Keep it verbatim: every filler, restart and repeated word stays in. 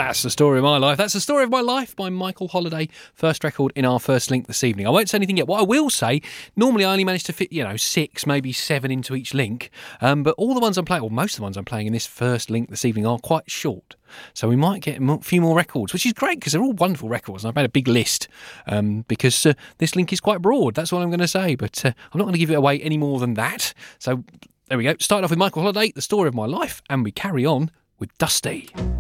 That's the story of my life. That's the story of my life by Michael Holiday. First record in our first link this evening. I won't say anything yet. What I will say, normally I only manage to fit, you know, six, maybe seven into each link. Um, but all the ones I'm playing, or most of the ones I'm playing in this first link this evening are quite short. So we might get a few more records, which is great because they're all wonderful records. And I've made a big list um, because uh, this link is quite broad. That's all I'm going to say. But uh, I'm not going to give it away any more than that. So there we go. Started off with Michael Holiday, The Story of My Life, and we carry on with Dusty.